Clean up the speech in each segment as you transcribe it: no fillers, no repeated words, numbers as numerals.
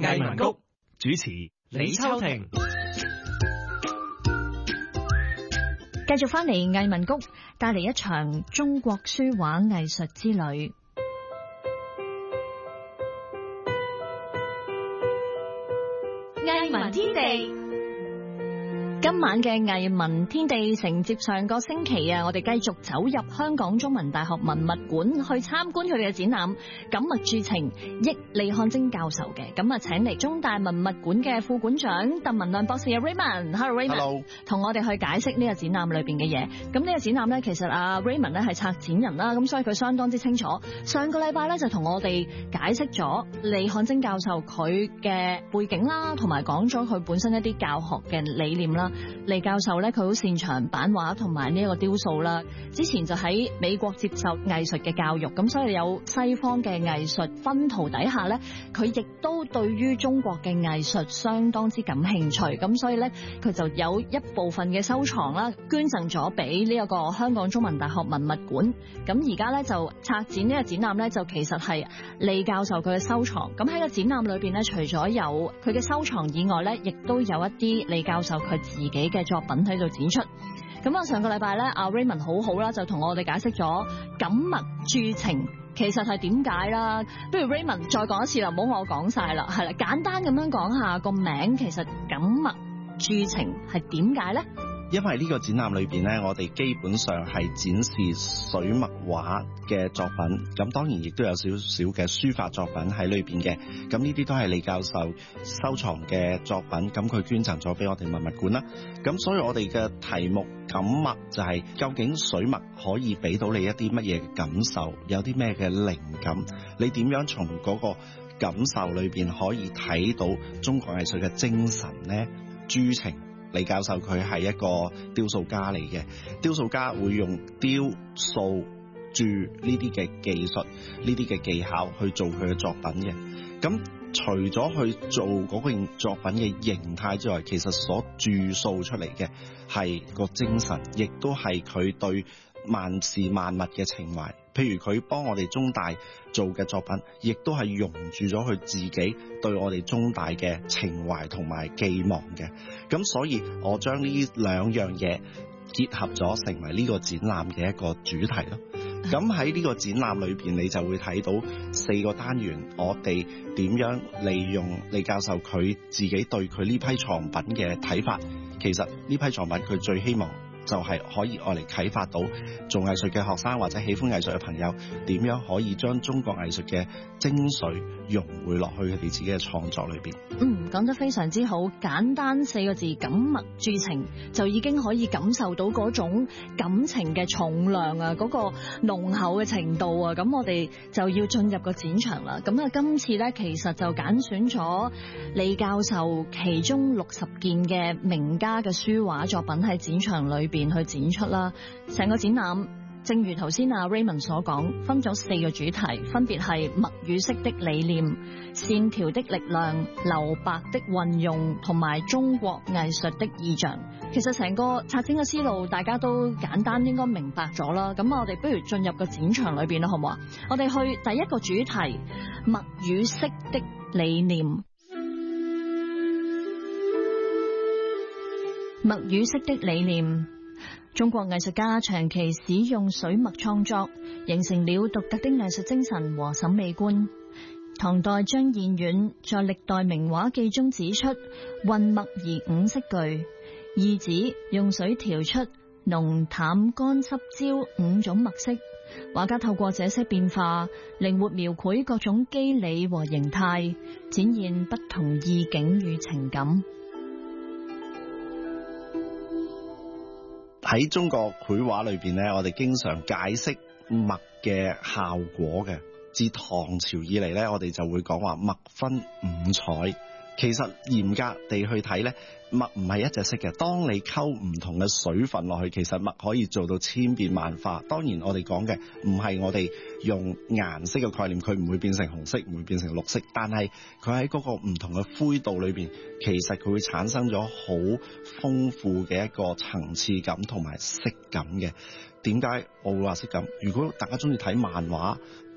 藝文谷主持李秋婷。 繼續翻嚟藝文谷，帶嚟一場中國書畫藝術之旅。藝文天地。今晚嘅藝文天地承接上個星期啊，我哋繼續走入香港中文大學文物館去參觀佢哋嘅展覽《錦墨鑄情》，憶李漢精教授嘅。咁啊，請嚟中大文物館嘅副館長鄧文亮博士啊 Raymond，Hello Raymond， 同我哋去解釋呢個展覽裏邊嘅嘢。咁呢個展覽咧，其實阿 Raymond 咧係策展人啦，咁所以佢相當之清楚。上個禮拜咧就同我哋解釋咗李漢精教授佢嘅背景啦，同埋講咗佢本身一啲教學嘅理念啦。李教授咧，佢好擅長版畫同埋呢一個雕塑啦。之前就喺美國接受藝術嘅教育，咁所以有西方嘅藝術熏陶底下咧，佢亦都對於中國嘅藝術相當之感興趣。咁所以咧，佢就有一部分嘅收藏啦，捐贈咗俾呢一個香港中文大學文物館。咁而家咧就策展呢個展覽咧，就其實係李教授佢嘅收藏。咁喺個展覽裏邊咧，除咗有佢嘅收藏以外咧，亦都有一啲李教授佢自己嘅作品喺度展出。咁啊，上個禮拜咧，阿 Raymond 好好啦，就同我哋解釋咗錦墨鑄情其實係點解啦。不如 Raymond 再講一次啦，唔好我講晒啦，係啦，簡單咁樣講下個名，其實錦墨鑄情係點解咧？ 因為呢個展覽裏邊呢，我哋基本上係展示水墨畫嘅作品，咁當然亦都有少少嘅書法作品喺裏邊嘅。咁呢啲都係李教授收藏嘅作品，咁佢捐贈咗俾我哋文物館啦。咁所以我哋嘅題目錦墨就係究竟水墨可以俾到你一啲乜嘢嘅感受，有啲咩嘅靈感，你點樣從嗰個感受裏邊可以睇到中國藝術嘅精神呢？鑄情，李教授佢係一個雕塑家嚟嘅，雕塑家會用雕塑鑄呢啲嘅技術，呢啲嘅技巧去做佢嘅作品嘅。咁除咗去做嗰個作品嘅形態之外，其實所鑄塑出嚟嘅係個精神，亦都係佢對萬事萬物嘅情懷。譬如佢幫我哋中大做嘅作品，亦都係融住咗佢自己對我哋中大嘅情懷同埋寄望嘅。咁所以我將呢兩樣嘢結合咗，成為呢個展覽嘅一個主題咯。咁喺呢個展覽裏邊，你就會睇到4個單元，我哋點樣利用李教授佢自己對佢呢批藏品嘅睇法。其實呢批藏品佢最希望就係可以愛嚟啟發到做藝術嘅學生或者喜歡藝術嘅朋友，點樣可以將中國藝術嘅精髓融匯落去佢哋自己嘅創作裏邊。 講得非常之好，簡單4個字錦墨鑄情就已經可以感受到嗰種感情嘅重量啊，嗰個濃厚嘅程度啊。咁我哋就要進入個展場啦。咁啊，今次咧其實就揀選咗李教授其中60件嘅名家嘅書畫作品喺展場裏邊去展出啦。成個展覽正如頭先阿 Raymond 所講，分咗4個主題，分別係墨與色的理念、線條的力量、留白的運用同埋中國藝術的意象。其實成個策展嘅思路大家都簡單應該明白咗啦。咁我哋不如進入個展場裏邊啦，好唔好啊？我哋去第一個主題，墨與色的理念。墨與色的理念，中國藝術家長期使用水墨創作，形成了獨特的藝術精神和審美觀。唐代張彥遠在《歷代名畫記》中指出，混墨而五色具，意指用水調出濃淡乾濕焦5種墨色。畫家透過這些變化，靈活描繪各種肌理和形態，展現不同意境與情感。 喺中國繪畫裏邊咧，我哋經常解釋墨嘅效果嘅。自唐朝以嚟咧，我哋就會講話墨分5彩。其實嚴格地去睇咧，墨唔係一隻色嘅。當你溝唔同嘅水分落去，其實墨可以做到千變萬化。當然我哋講嘅唔係我哋用顏色嘅概念，佢唔會變成紅色，唔會變成綠色，但係佢喺嗰個唔同嘅灰度裏邊，其實佢會產生咗好豐富嘅一個層次感同埋色感嘅。點解我會話色感？如果大家中意睇漫畫，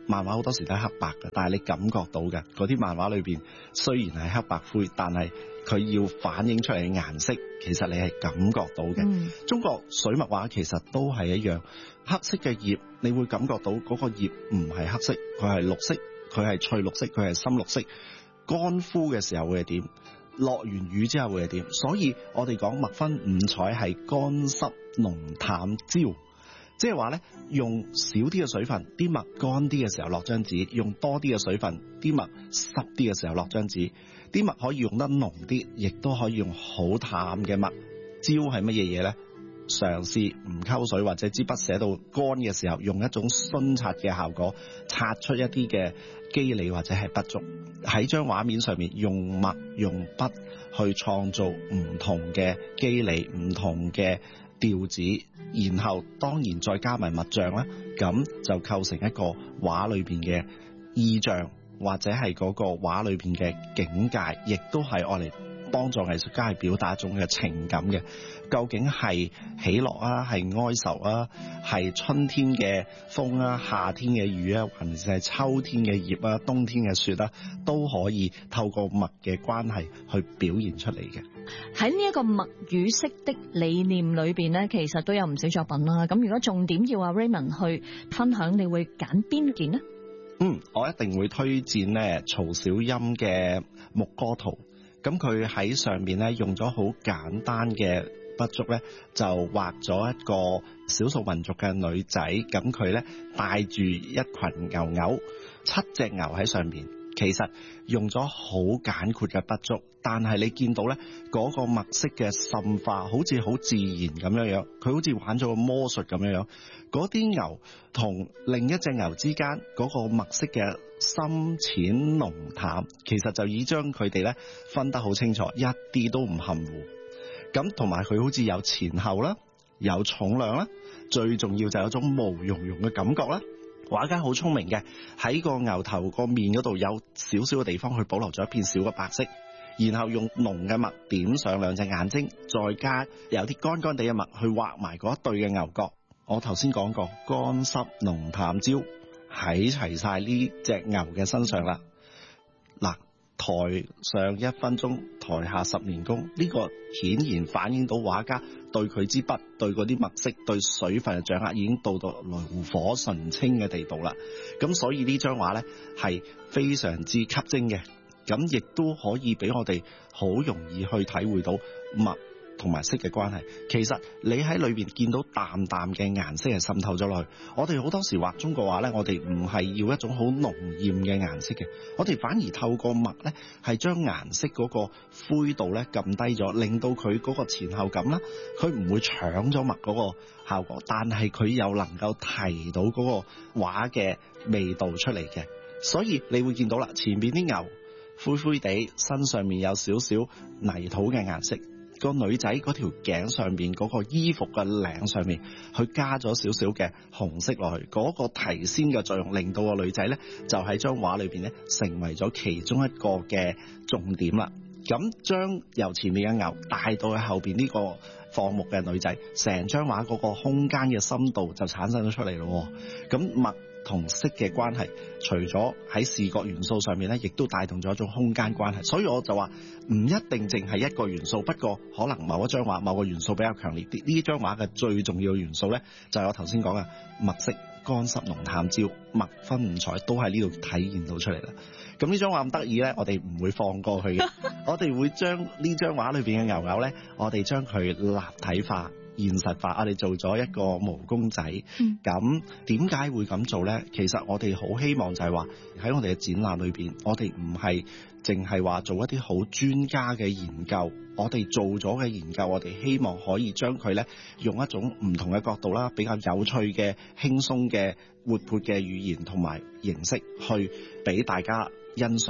漫畫好多時都係黑白嘅，但係你感覺到嘅嗰啲漫畫裏邊雖然係黑白灰，但係佢要反映出嚟嘅顏色，其實你係感覺到嘅。中國水墨畫其實都係一樣，黑色嘅葉你會感覺到嗰個葉唔係黑色，佢係綠色，佢係翠綠色，佢係深綠色。乾枯嘅時候會係點？落完雨之後會係點？所以我哋講墨分五彩係乾濕濃淡焦。即係話咧，用少啲嘅水分，啲墨乾啲嘅時候落張紙；用多啲嘅水分，啲墨濕啲嘅時候落張紙。啲墨可以用得濃啲，亦都可以用好淡嘅墨。焦係乜嘢嘢咧？嘗試唔溝水或者支筆寫到乾嘅時候，用一種皴擦嘅效果，擦出一啲嘅肌理或者係不足。喺張畫面上面用墨用筆去創造唔同嘅肌理、唔同嘅調子，然後當然再加埋墨醬啦，咁就構成一個畫裏邊嘅意象，或者係嗰個畫裏邊嘅境界，亦都係愛嚟幫助藝術家去表達一種嘅情感嘅。究竟係喜樂啊，係哀愁啊，係春天嘅風啊，夏天嘅雨啊，還是係秋天嘅葉啊，冬天嘅雪啊，都可以透過墨嘅關係去表現出嚟嘅。 喺呢一個墨與色的理念裏邊呢，其實都有唔少作品啦。咁如果重點要阿 Raymond 去分享，你會揀邊件呢？ 我一定會推薦咧曹小音嘅《牧歌圖》。咁佢喺上面咧用咗好簡單嘅筆觸咧，就畫咗一個少數民族嘅女仔。咁佢咧帶住一群牛牛，7隻牛喺上面。其實用咗好簡闊嘅筆觸，但係你見到咧嗰個墨色嘅滲化，好似好自然咁樣樣，佢好似玩咗個魔術咁樣樣。嗰啲牛同另一隻牛之間嗰個墨色嘅深淺濃淡，其實就已將佢哋咧分得好清楚，一啲都唔含糊。咁同埋佢好似有前後啦，有重量啦，最重要就有種毛茸茸嘅感覺啦。畫家好聰明嘅，喺個牛頭個面嗰度有少少嘅地方去保留咗一片小嘅白色，然後用濃嘅墨點上兩隻眼睛，再加有啲乾乾地嘅墨去畫埋嗰一對嘅牛角。我頭先講過乾濕濃淡焦喺齊晒呢隻牛嘅身上啦。嗱，台上1分鐘，台下10年功，呢個顯然反映到畫家對佢支筆、對嗰啲墨色、對水分嘅掌握已經到爐火純青嘅地步啦。咁所以呢張畫呢係非常之吸睛嘅，咁亦都可以俾我哋好容易去體會到墨同埋色嘅關係。其實你喺裏邊見到淡淡嘅顏色係滲透咗落去。我哋好多時畫中國畫呢，我哋唔係要一種好濃豔嘅顏色嘅，我哋反而透過墨呢，係將顏色嗰個灰度呢撳低咗，令到佢嗰個前後感啦，佢唔會搶咗墨嗰個效果，但係佢又能夠提到嗰個畫嘅味道出嚟嘅。所以你會見到啦，前面啲牛灰灰地，身上面有少少泥土嘅顏色。個女仔嗰條頸上面嗰個衣服嘅領上面，佢加咗少少嘅紅色落去，嗰個提鮮嘅作用，令到個女仔呢就喺張畫裏邊呢成為咗其中一個嘅重點啦。咁將由前面嘅牛帶到去後邊呢個放牧嘅女仔，成張畫嗰個空間嘅深度就產生咗出嚟咯。咁墨同色嘅關係，除咗喺視覺元素上面咧，亦都帶動咗一種空間關係。所以我就話唔一定淨係一個元素，不過可能某一張畫某個元素比較強烈啲。呢張畫嘅最重要嘅元素咧，就係我頭先講嘅墨色、乾濕濃淡焦、墨分五彩，都喺呢度體現到出嚟啦。咁呢張畫咁得意咧，我哋唔會放過去嘅，我哋會將呢張畫裏邊嘅牛牛咧，我哋將佢立體化、現實化，我哋做咗一個毛公仔。咁點解會咁做呢？其實我哋好希望就係話喺我哋嘅展覽裏邊，我哋唔係淨係話做一啲好專家嘅研究，我哋做咗嘅研究，我哋希望可以將佢呢用一種唔同嘅角度啦，比較有趣嘅、輕鬆嘅、活潑嘅語言同埋形式去俾大家欣賞，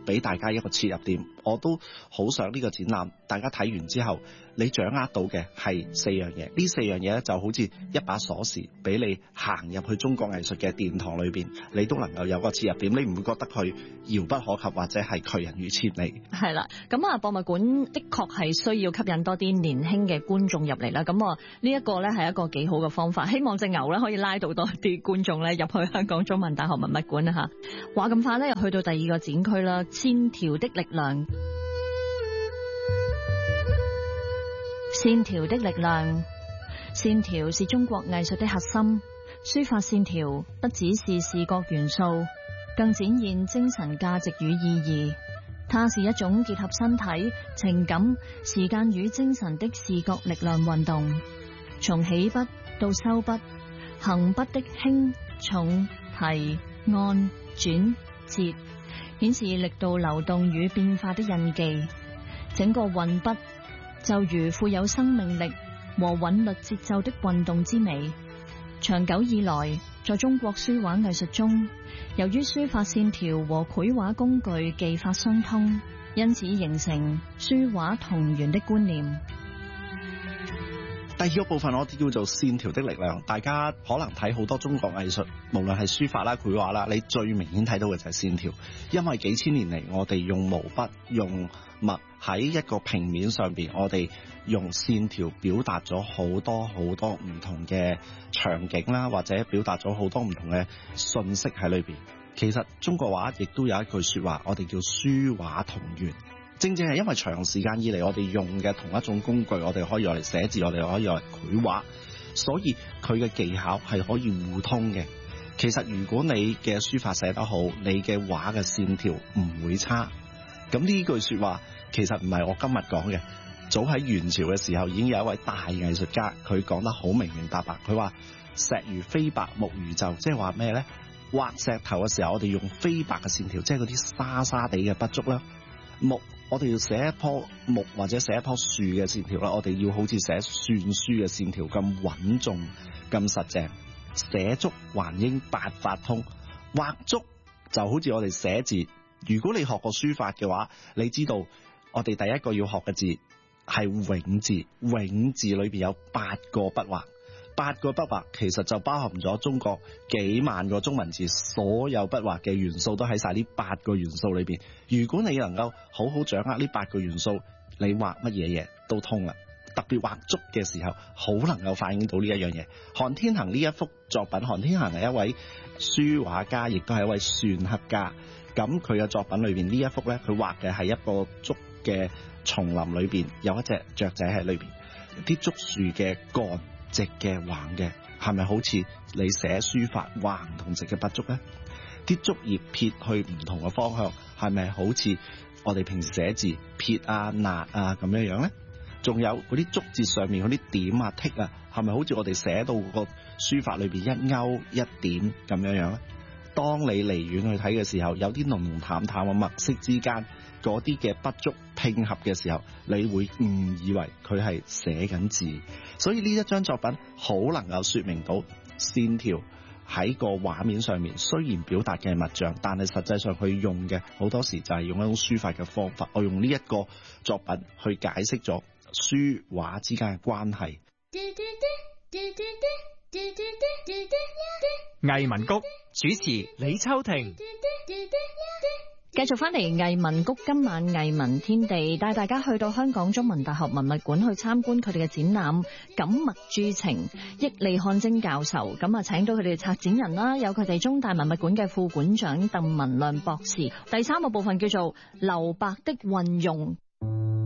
俾大家一個切入點，我都好想呢個展覽大家睇完之後，你掌握到嘅係4樣嘢。呢4樣嘢咧就好似一把鎖匙，俾你行入去中國藝術嘅殿堂裏邊，你都能夠有個切入點，你唔會覺得佢遙不可及或者係拒人於千里。 係啦，咁啊博物館的確係需要吸引多啲年輕嘅觀眾入嚟啦。咁啊呢一個咧係一個幾好嘅方法，希望隻牛咧可以拉到多啲觀眾咧入去香港中文大學文物館啊嚇。話咁快咧又去到第2個展區啦，線條的力量。線條的力量，線條是中國藝術的核心。書法線條不只是視覺元素，更展現精神價值與意義。它是一種結合身體、情感、時間與精神的視覺力量運動。從起筆到收筆，行筆的輕重提按轉折，顯示力度流動與變化的印記。整個運筆就如富有生命力和韻律節奏的運動之美。長久以來，在中國書畫藝術中，由於書法線條和繪畫工具技法相通，因此形成書畫同源的觀念。 第2個部分我哋叫做線條的力量。大家可能睇好多中國藝術，無論係書法啦、繪畫啦，你最明顯睇到嘅就係線條。因為幾千年嚟，我哋用毛筆、用墨喺一個平面上邊，我哋用線條表達咗好多好多唔同嘅場景啦，或者表達咗好多唔同嘅信息喺裏邊。其實中國畫亦都有一句說話，我哋叫書畫同源。正正係因為長時間以嚟我哋用嘅同一種工具，我哋可以用嚟寫字，我哋可以用嚟繪畫，所以佢嘅技巧係可以互通嘅。其實如果你嘅書法寫得好，你嘅畫嘅線條唔會差。咁呢句說話其實唔係我今日講嘅，早喺元朝嘅時候已經有一位大藝術家，佢講得好明明白白。佢話石如飛白，木如皺，即係話咩呢？畫石頭嘅時候，我哋用飛白嘅線條，即係嗰啲沙沙地嘅筆觸啦。木，我哋要寫一棵木或者寫一棵樹嘅線條啦，我哋要好似寫篆書嘅線條咁穩重、咁實淨。寫竹還應八法通，畫竹就好似我哋寫字。如果你學過書法嘅話，你知道我哋第一個要學嘅字係永字，永字裏邊有8個筆畫，8個筆畫其實就包含咗中國幾萬個中文字，所有筆畫嘅元素都喺晒呢8個元素裏邊。如果你能夠好好掌握呢8個元素，你畫乜嘢嘢都通啦。特別畫竹嘅時候，好能夠反映到呢一樣嘢。韓天行呢一幅作品，韓天行係一位書畫家，亦都係一位篆刻家。咁佢嘅作品裏邊呢一幅呢，佢畫嘅係一個竹嘅叢林裏邊，有一隻雀仔喺裏邊，啲竹樹嘅幹直嘅橫嘅，係咪好似你寫書法橫同直嘅筆觸呢？啲竹葉撇去唔同嘅方向，係咪好似我哋平時寫字撇啊、捺啊咁樣樣呢？仲有嗰啲竹節上面嗰啲點啊、剔啊，係咪好似我哋寫到個書法裏邊一勾一點咁樣樣呢？當你離遠去睇嘅時候，有啲濃濃淡淡嘅墨色之間嗰啲嘅筆觸拼合嘅時候，你會誤以為佢係寫緊字。所以呢一張作品好能夠說明到線條喺個畫面上面，雖然表達嘅係物象，但係實際上佢用嘅好多時就係用一種書法嘅方法。我用呢一個作品去解釋咗書畫之間嘅關係。 藝文谷主持李秋婷， 繼續翻嚟藝文谷今晚藝文天地，帶大家去到香港中文大學文物館去參觀佢哋嘅展覽《錦墨鑄情》，益利漢精教授咁啊，請到佢哋策展人啦，有佢哋中大文物館嘅副館長鄧文亮博士。第3個部分叫做留白的運用。